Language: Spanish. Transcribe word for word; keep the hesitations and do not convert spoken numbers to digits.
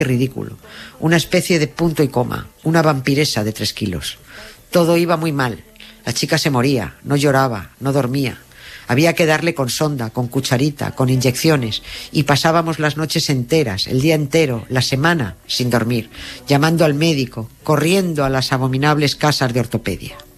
ridículo. Una especie de punto y coma, una vampiresa de tres kilos. Todo iba muy mal. La chica se moría, no lloraba, no dormía. Había que darle con sonda, con cucharita, con inyecciones, y pasábamos las noches enteras, el día entero, la semana, sin dormir, llamando al médico, corriendo a las abominables casas de ortopedia.